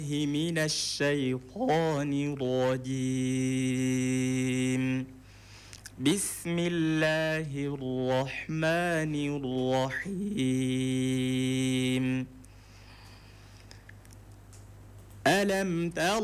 من الشيطان الرجيم. بسم الله الرحمن الرحيم. ألم تر